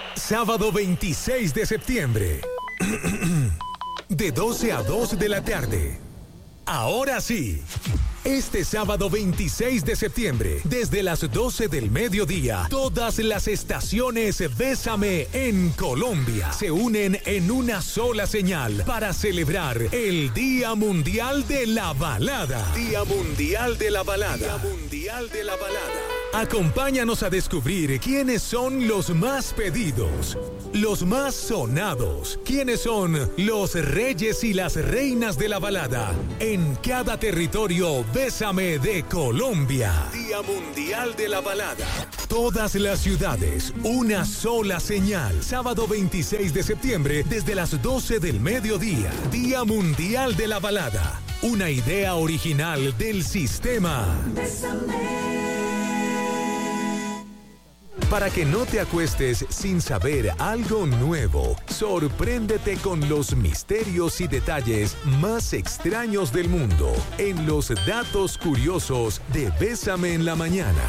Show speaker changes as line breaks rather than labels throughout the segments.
Sábado 26 de septiembre. De 12 a 2 de la tarde. Ahora sí. Este sábado 26 de septiembre, desde las 12 del mediodía, todas las estaciones Bésame en Colombia se unen en una sola señal para celebrar el Día Mundial de la Balada. Día Mundial de la Balada. Día Mundial de la Balada. Acompáñanos a descubrir quiénes son los más pedidos, los más sonados, quiénes son los reyes y las reinas de la balada en cada territorio Bésame de Colombia. Día Mundial de la Balada. Todas las ciudades, una sola señal. Sábado 26 de septiembre desde las 12 del mediodía. Día Mundial de la Balada. Una idea original del sistema. Bésame. Para que no te acuestes sin saber algo nuevo, sorpréndete con los misterios y detalles más extraños del mundo en los datos curiosos de Bésame en la Mañana.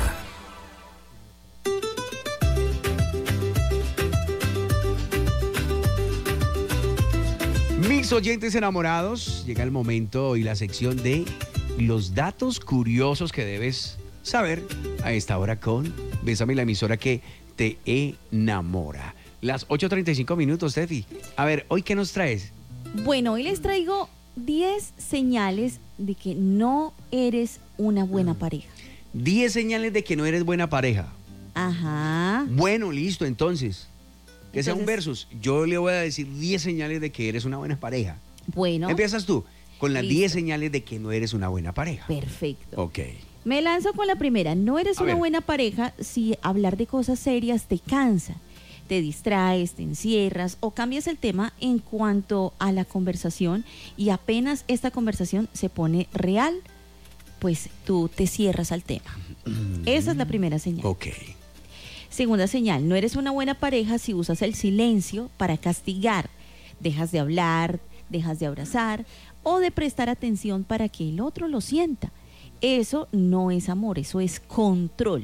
Mis oyentes enamorados, llega el momento y la sección de los datos curiosos que debes saber a esta hora con Bésame, la emisora que te enamora. Las 8:35 minutos, Steffi. A ver, ¿hoy qué nos traes?
Bueno, hoy les traigo 10 señales de que no eres una buena pareja.
10 señales de que no eres buena pareja.
Ajá.
Bueno, listo, entonces. Que sea un versus. Yo le voy a decir 10 señales de que eres una buena pareja.
Bueno.
Empiezas tú con las
Listo.
10 señales de que no eres una buena pareja.
Perfecto.
Ok.
Me lanzo con la primera. No eres una buena pareja si hablar de cosas serias te cansa, te distraes, te encierras o cambias el tema en cuanto a la conversación y apenas esta conversación se pone real, pues tú te cierras al tema. Esa es la primera señal.
Ok.
Segunda señal, no eres una buena pareja si usas el silencio para castigar. Dejas de hablar, dejas de abrazar o de prestar atención para que el otro lo sienta. Eso no es amor, eso es control.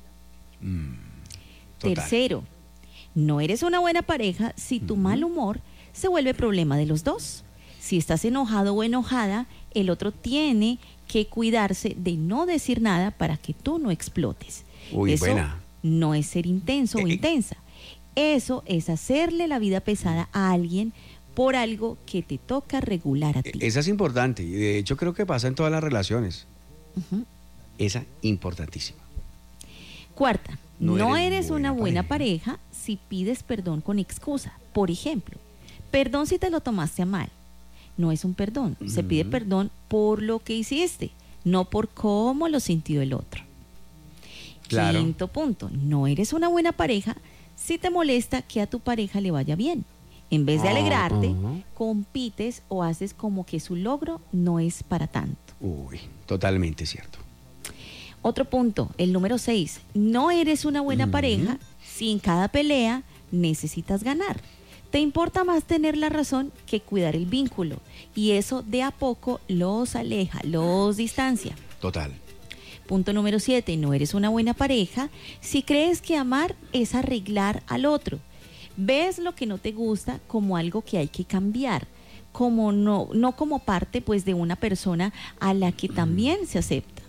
Tercero, no eres una buena pareja si tu mal humor se vuelve problema de los dos. Si estás enojado o enojada, el otro tiene que cuidarse de no decir nada para que tú no explotes.
Uy,
eso
buena.
No es ser intenso o intensa. Eso es hacerle la vida pesada a alguien por algo que te toca regular a ti.
Esa es importante y de hecho creo que pasa en todas las relaciones. Esa importantísima.
Cuarta, no eres una buena pareja si pides perdón con excusa. Por ejemplo, perdón si te lo tomaste a mal. No es un perdón, se pide perdón por lo que hiciste, no por cómo lo sintió el otro.
Claro.
Quinto punto, no eres una buena pareja si te molesta que a tu pareja le vaya bien. En vez de alegrarte, compites o haces como que su logro no es para tanto.
Uy, totalmente cierto.
Otro punto, el número 6. No eres una buena pareja si en cada pelea necesitas ganar. Te importa más tener la razón que cuidar el vínculo. Y eso de a poco los aleja, los distancia.
Total.
Punto número 7. No eres una buena pareja si crees que amar es arreglar al otro. Ves lo que no te gusta como algo que hay que cambiar. Como no como parte pues de una persona a la que también se acepta.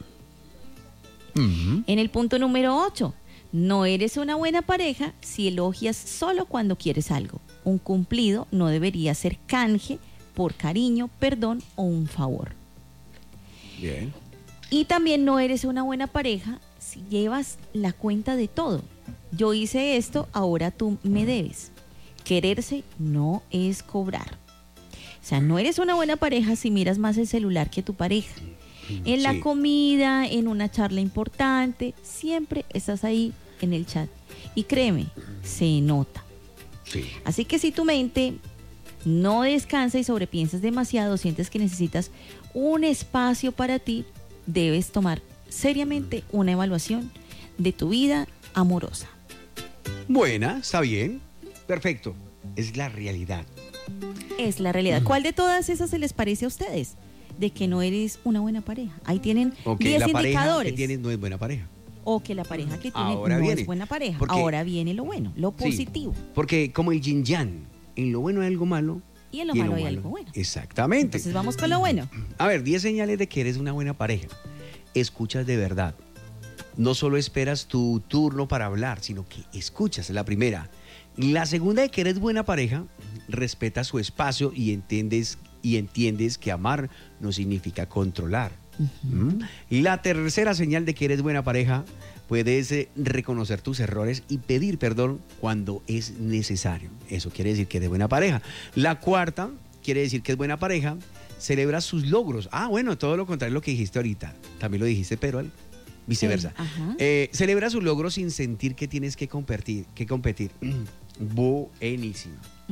En el punto número 8, no eres una buena pareja si elogias solo cuando quieres algo. Un cumplido no debería ser canje por cariño, perdón o un favor.
Bien.
Y también no eres una buena pareja si llevas la cuenta de todo. Yo hice esto, ahora tú me debes. Quererse no es cobrar. O sea, no eres una buena pareja si miras más el celular que tu pareja. En la comida, en una charla importante, siempre estás ahí en el chat. Y créeme, se nota.
Sí.
Así que si tu mente no descansa y sobrepiensas demasiado, sientes que necesitas un espacio para ti, debes tomar seriamente una evaluación de tu vida amorosa.
Buena, está bien. Perfecto. Es la realidad.
Es la realidad. ¿Cuál de todas esas se les parece a ustedes? De que no eres una buena pareja. Ahí tienen 10
la pareja
indicadores.
que tienes no es buena pareja.
o que la pareja que tiene
Ahora
no
viene.
es buena pareja.
Porque-
Ahora viene lo bueno, lo
Sí,
positivo.
porque como el yin yang, en lo bueno hay algo malo.
Y en lo malo hay algo bueno.
Exactamente.
Entonces vamos con lo bueno.
A ver, 10 señales de que eres una buena pareja. Escuchas de verdad. No solo esperas tu turno para hablar, sino que escuchas, es la primera. La segunda de que eres buena pareja, respetas su espacio y entiendes que amar no significa controlar. ¿Mm? La tercera señal de que eres buena pareja, puedes reconocer tus errores y pedir perdón cuando es necesario. Eso quiere decir que eres buena pareja. La cuarta quiere decir que es buena pareja, celebra sus logros. Ah, bueno, todo lo contrario de lo que dijiste ahorita. También lo dijiste, pero viceversa.
Ajá.
Celebra sus logros sin sentir que tienes que competir. Buenísimo.